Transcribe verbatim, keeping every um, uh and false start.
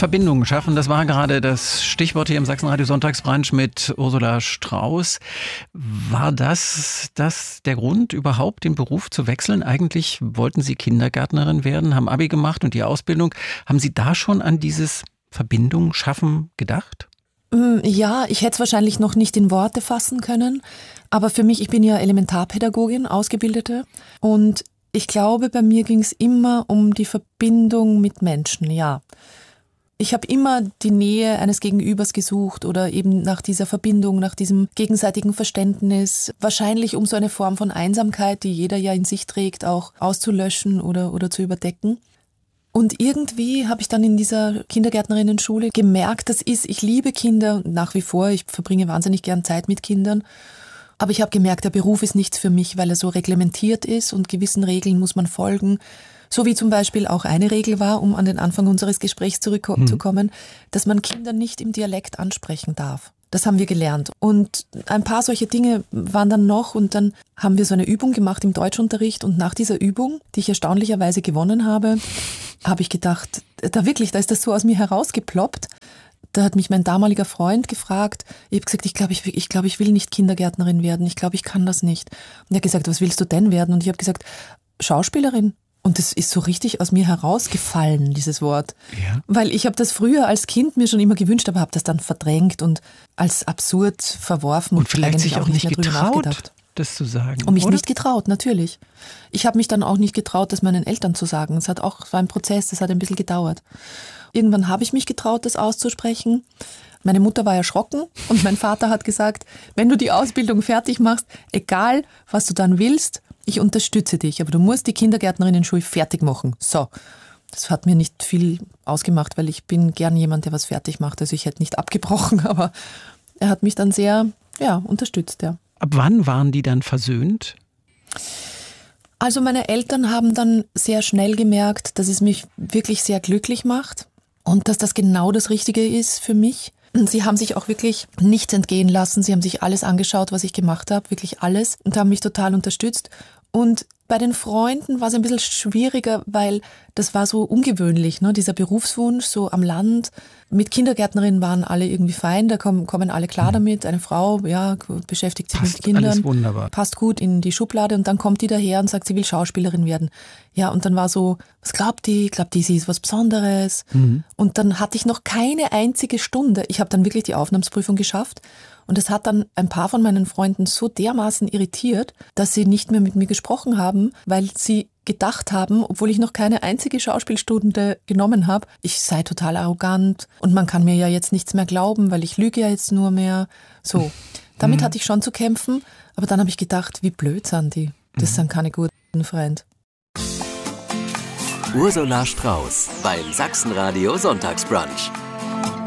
Verbindungen schaffen, das war gerade das Stichwort hier im Sachsenradio Sonntagsbrunch mit Ursula Strauß. War das, das der Grund, überhaupt den Beruf zu wechseln? Eigentlich wollten Sie Kindergärtnerin werden, haben Abi gemacht und die Ausbildung. Haben Sie da schon an dieses Verbindung schaffen gedacht? Ja, ich hätte es wahrscheinlich noch nicht in Worte fassen können, aber für mich, ich bin ja Elementarpädagogin, Ausgebildete, und ich glaube, bei mir ging es immer um die Verbindung mit Menschen, ja. Ich habe immer die Nähe eines Gegenübers gesucht oder eben nach dieser Verbindung, nach diesem gegenseitigen Verständnis, wahrscheinlich um so eine Form von Einsamkeit, die jeder ja in sich trägt, auch auszulöschen oder, oder zu überdecken. Und irgendwie habe ich dann in dieser Kindergärtnerinnenschule gemerkt, das ist, ich liebe Kinder nach wie vor, ich verbringe wahnsinnig gern Zeit mit Kindern. Aber ich habe gemerkt, der Beruf ist nichts für mich, weil er so reglementiert ist und gewissen Regeln muss man folgen. So wie zum Beispiel auch eine Regel war, um an den Anfang unseres Gesprächs zurückzukommen, hm. dass man Kinder nicht im Dialekt ansprechen darf. Das haben wir gelernt. Und ein paar solche Dinge waren dann noch und dann haben wir so eine Übung gemacht im Deutschunterricht und nach dieser Übung, die ich erstaunlicherweise gewonnen habe, habe ich gedacht, da wirklich, da ist das so aus mir herausgeploppt. Da hat mich mein damaliger Freund gefragt, ich habe gesagt, ich glaube, ich, ich, glaub, ich will nicht Kindergärtnerin werden, ich glaube, ich kann das nicht. Und er hat gesagt, was willst du denn werden? Und ich habe gesagt, Schauspielerin. Und das ist so richtig aus mir herausgefallen, dieses Wort. Ja. Weil ich habe das früher als Kind mir schon immer gewünscht, aber habe das dann verdrängt und als absurd verworfen. Und vielleicht sich auch nicht, nicht getraut, das zu sagen. Und mich oder? nicht getraut, natürlich. Ich habe mich dann auch nicht getraut, das meinen Eltern zu sagen. Es hat auch, es war ein Prozess, das hat ein bisschen gedauert. Irgendwann habe ich mich getraut, das auszusprechen. Meine Mutter war erschrocken und mein Vater hat gesagt, wenn du die Ausbildung fertig machst, egal was du dann willst, ich unterstütze dich, aber du musst die Kindergärtnerinnenschule fertig machen. So, das hat mir nicht viel ausgemacht, weil ich bin gern jemand, der was fertig macht. Also ich hätte nicht abgebrochen, aber er hat mich dann sehr, ja, unterstützt, ja. Ab wann waren die dann versöhnt? Also meine Eltern haben dann sehr schnell gemerkt, dass es mich wirklich sehr glücklich macht und dass das genau das Richtige ist für mich. Sie haben sich auch wirklich nichts entgehen lassen. Sie haben sich alles angeschaut, was ich gemacht habe, wirklich alles, und haben mich total unterstützt. Und bei den Freunden war es ein bisschen schwieriger, weil das war so ungewöhnlich, ne? Dieser Berufswunsch so am Land. Mit Kindergärtnerinnen waren alle irgendwie fein, da kommen, kommen alle klar damit. Eine Frau, ja, beschäftigt sich passt mit Kindern, alles wunderbar. Passt gut in die Schublade und dann kommt die daher und sagt, sie will Schauspielerin werden. Ja, und dann war so, was glaubt die? Glaubt die, sie ist was Besonderes? Mhm. Und dann hatte ich noch keine einzige Stunde. Ich habe dann wirklich die Aufnahmsprüfung geschafft. Und das hat dann ein paar von meinen Freunden so dermaßen irritiert, dass sie nicht mehr mit mir gesprochen haben, weil sie gedacht haben, obwohl ich noch keine einzige Schauspielstunde genommen habe, ich sei total arrogant und man kann mir ja jetzt nichts mehr glauben, weil ich lüge ja jetzt nur mehr. So, damit mhm. hatte ich schon zu kämpfen, aber dann habe ich gedacht, wie blöd sind die. Das mhm. sind keine guten Freunde. Ursula Strauß beim Sachsenradio Sonntagsbrunch.